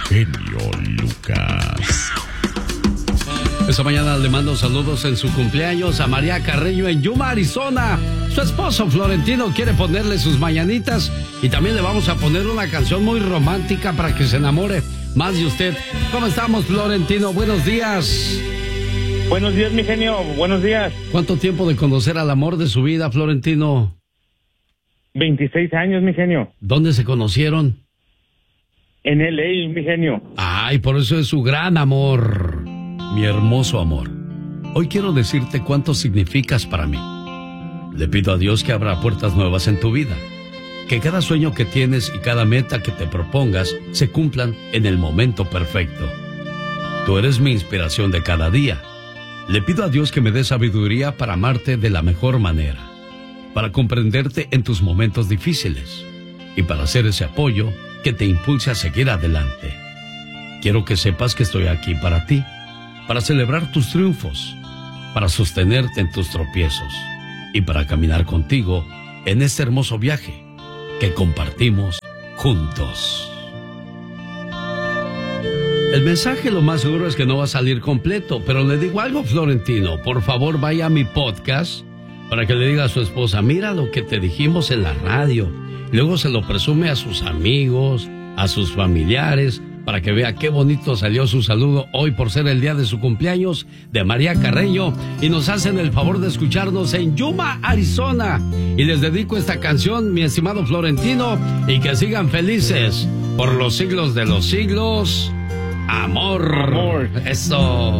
genio Lucas. Esta mañana le mando saludos en su cumpleaños a María Carreño en Yuma, Arizona. Su esposo Florentino quiere ponerle sus mañanitas y también le vamos a poner una canción muy romántica para que se enamore más de usted. ¿Cómo estamos, Florentino? Buenos días. Buenos días, mi genio. Buenos días. ¿Cuánto tiempo de conocer al amor de su vida, Florentino? 26 años, mi genio. ¿Dónde se conocieron? En LA, mi genio. Ay, por eso es su gran amor. Mi hermoso amor. Hoy quiero decirte cuánto significas para mí. Le pido a Dios que abra puertas nuevas en tu vida. Que cada sueño que tienes y cada meta que te propongas se cumplan en el momento perfecto. Tú eres mi inspiración de cada día. Le pido a Dios que me dé sabiduría para amarte de la mejor manera, para comprenderte en tus momentos difíciles y para hacer ese apoyo que te impulse a seguir adelante. Quiero que sepas que estoy aquí para ti, para celebrar tus triunfos, para sostenerte en tus tropiezos y para caminar contigo en este hermoso viaje que compartimos juntos. El mensaje lo más seguro es que no va a salir completo, pero le digo algo, Florentino, por favor vaya a mi podcast para que le diga a su esposa, mira lo que te dijimos en la radio. Y luego se lo presume a sus amigos, a sus familiares, para que vea qué bonito salió su saludo hoy por ser el día de su cumpleaños de María Carreño. Y nos hacen el favor de escucharnos en Yuma, Arizona. Y les dedico esta canción, mi estimado Florentino, y que sigan felices por los siglos de los siglos. Amor. Amor. Eso.